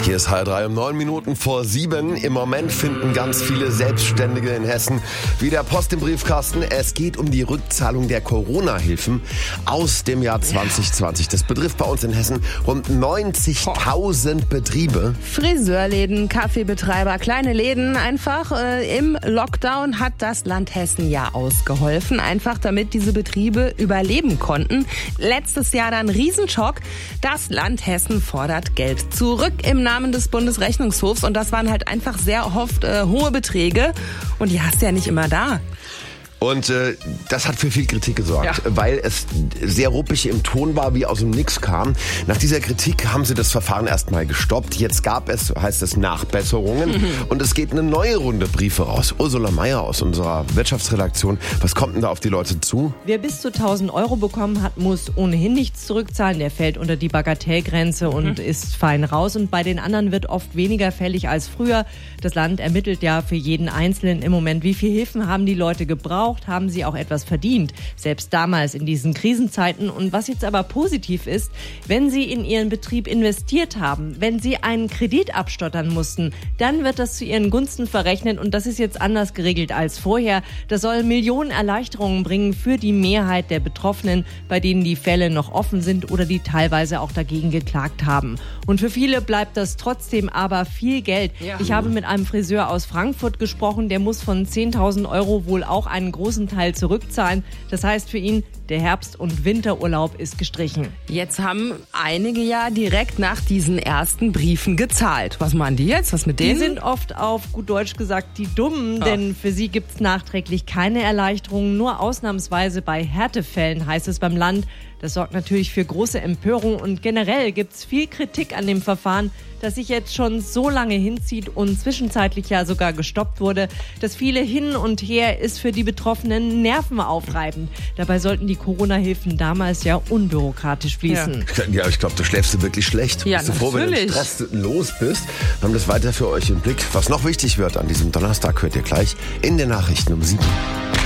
Hier ist H3 um 9 Minuten vor 7. Im Moment finden ganz viele Selbstständige in Hessen wieder Post im Briefkasten. Es geht um die Rückzahlung der Corona-Hilfen aus dem Jahr 2020. Das betrifft bei uns in Hessen rund 90.000 Betriebe. Friseurläden, Kaffeebetreiber, kleine Läden. Einfach im Lockdown hat das Land Hessen ja ausgeholfen. Einfach damit diese Betriebe überleben konnten. Letztes Jahr dann Riesenschock. Das Land Hessen fordert Geld zurück im Namen des Bundesrechnungshofs. Und das waren halt einfach sehr oft hohe Beträge. Und die hast du ja nicht immer da. Und das hat für viel Kritik gesorgt, weil es sehr ruppig im Ton war, wie aus dem Nix kam. Nach dieser Kritik haben sie das Verfahren erstmal gestoppt. Jetzt gab es, heißt es, Nachbesserungen. Und es geht eine neue Runde Briefe raus. Ursula Meier aus unserer Wirtschaftsredaktion. Was kommt denn da auf die Leute zu? Wer bis zu 1.000 Euro bekommen hat, muss ohnehin nichts zurückzahlen. Der fällt unter die Bagatellgrenze und ist fein raus. Und bei den anderen wird oft weniger fällig als früher. Das Land ermittelt ja für jeden Einzelnen im Moment, wie viel Hilfen haben die Leute gebraucht. Haben sie auch etwas verdient, selbst damals in diesen Krisenzeiten. Und was jetzt aber positiv ist, wenn sie in ihren Betrieb investiert haben, wenn sie einen Kredit abstottern mussten, dann wird das zu ihren Gunsten verrechnet und das ist jetzt anders geregelt als vorher. Das soll Millionen Erleichterungen bringen für die Mehrheit der Betroffenen, bei denen die Fälle noch offen sind oder die teilweise auch dagegen geklagt haben. Und für viele bleibt das trotzdem aber viel Geld. Ja. Ich habe mit einem Friseur aus Frankfurt gesprochen, der muss von 10.000 Euro wohl auch einen großen Teil zurückzahlen. Das heißt für ihn, der Herbst- und Winterurlaub ist gestrichen. Jetzt haben einige ja direkt nach diesen ersten Briefen gezahlt. Was machen die jetzt? Was mit denen? Die sind oft auf gut Deutsch gesagt die Dummen, denn für sie gibt es nachträglich keine Erleichterungen. Nur ausnahmsweise bei Härtefällen, heißt es beim Land. Das sorgt natürlich für große Empörung und generell gibt es viel Kritik an dem Verfahren, das sich jetzt schon so lange hinzieht und zwischenzeitlich ja sogar gestoppt wurde. Das viele Hin und Her ist für die Betroffenen nervenaufreibend. Dabei sollten die Corona-Hilfen damals ja unbürokratisch fließen. Ja, ich glaube, du schläfst wirklich schlecht. Ja, bist du froh, wenn du Stress los bist? Wir haben das weiter für euch im Blick. Was noch wichtig wird an diesem Donnerstag, hört ihr gleich in den Nachrichten um 7.